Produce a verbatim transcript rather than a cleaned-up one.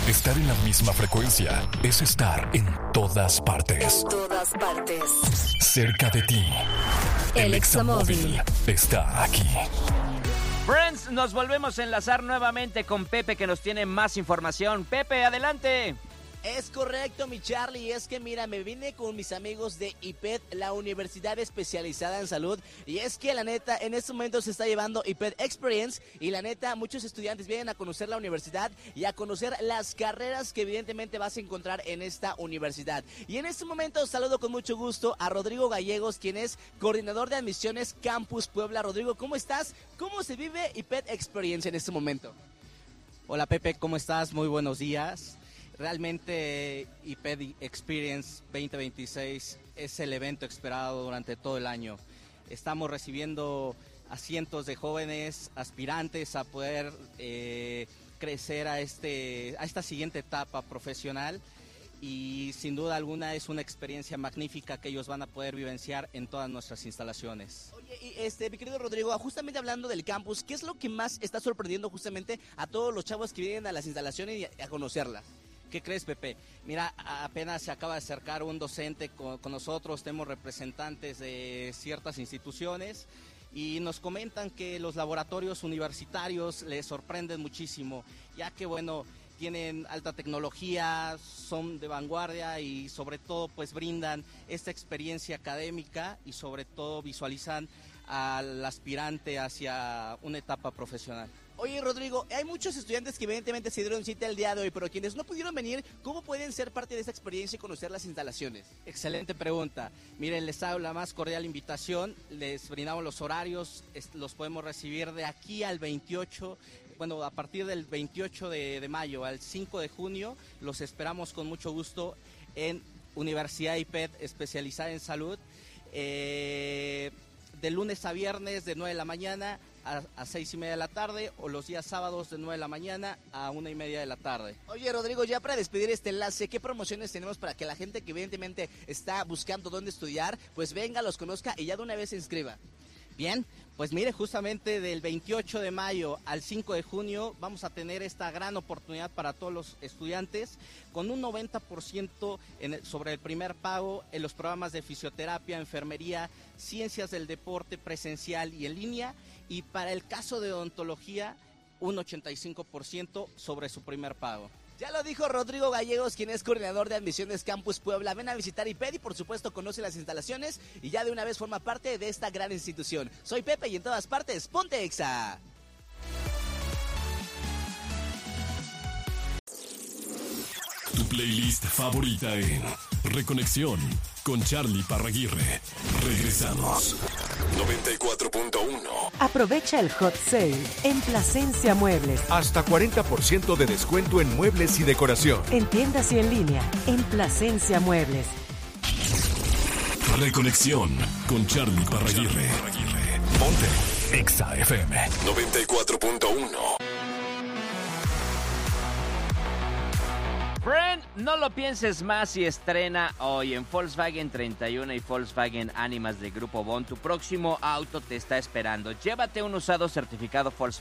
Estar en la misma frecuencia es estar en todas partes. En todas partes. Cerca de ti. El, El Examóvil está aquí. Friends, nos volvemos a enlazar nuevamente con Pepe, que nos tiene más información. Pepe, adelante. Es correcto, mi Charlie, es que mira, me vine con mis amigos de I P E D, la Universidad Especializada en Salud, y es que la neta, en este momento se está llevando I P E D Experience, y la neta, muchos estudiantes vienen a conocer la universidad y a conocer las carreras que evidentemente vas a encontrar en esta universidad. Y en este momento saludo con mucho gusto a Rodrigo Gallegos, quien es coordinador de admisiones Campus Puebla. Rodrigo, ¿cómo estás? ¿Cómo se vive I P E D Experience en este momento? Hola Pepe, ¿cómo estás? Muy buenos días. Realmente I P E D Experience veinte veintiséis es el evento esperado durante todo el año. Estamos recibiendo a cientos de jóvenes aspirantes a poder eh, crecer a, este, a esta siguiente etapa profesional, y sin duda alguna es una experiencia magnífica que ellos van a poder vivenciar en todas nuestras instalaciones. Oye, y este, mi querido Rodrigo, justamente hablando del campus, ¿qué es lo que más está sorprendiendo justamente a todos los chavos que vienen a las instalaciones y a, a conocerlas? ¿Qué crees, Pepe? Mira, apenas se acaba de acercar un docente con, con nosotros, tenemos representantes de ciertas instituciones y nos comentan que los laboratorios universitarios les sorprenden muchísimo, ya que, bueno, tienen alta tecnología, son de vanguardia y sobre todo pues brindan esta experiencia académica y sobre todo visualizan al aspirante hacia una etapa profesional. Oye, Rodrigo, hay muchos estudiantes que evidentemente se dieron cita el día de hoy, pero quienes no pudieron venir, ¿cómo pueden ser parte de esta experiencia y conocer las instalaciones? Excelente pregunta. Miren, les hago la más cordial invitación, les brindamos los horarios, los podemos recibir de aquí al veintiocho, bueno, a partir del veintiocho de, de mayo al cinco de junio, los esperamos con mucho gusto en Universidad I P E D Especializada en Salud, eh, de lunes a viernes de nueve de la mañana a, a seis y media de la tarde, o los días sábados de nueve de la mañana a una y media de la tarde. Oye, Rodrigo, ya para despedir este enlace, ¿qué promociones tenemos para que la gente que evidentemente está buscando dónde estudiar, pues venga, los conozca y ya de una vez se inscriba? Bien, pues mire, justamente del veintiocho de mayo al cinco de junio vamos a tener esta gran oportunidad para todos los estudiantes, con un noventa por ciento en el, sobre el primer pago en los programas de fisioterapia, enfermería, ciencias del deporte presencial y en línea, y para el caso de odontología un ochenta y cinco por ciento sobre su primer pago. Ya lo dijo Rodrigo Gallegos, quien es coordinador de admisiones Campus Puebla. Ven a visitar I P E D y por supuesto conoce las instalaciones y ya de una vez forma parte de esta gran institución. Soy Pepe y en todas partes, ponte Exa. Tu playlist favorita en Reconexión con Charlie Parraguirre. Regresamos. noventa y cuatro punto uno. Aprovecha el hot sale en Plasencia Muebles. Hasta cuarenta por ciento de descuento en muebles y decoración. En tiendas y en línea, en Plasencia Muebles. Reconexión con Charlie Parraguirre. Ponte Exa F M noventa y cuatro punto uno. Friend, no lo pienses más y estrena hoy en Volkswagen treinta y uno y Volkswagen Animas de Grupo Bon. Tu próximo auto te está esperando. Llévate un usado certificado Volkswagen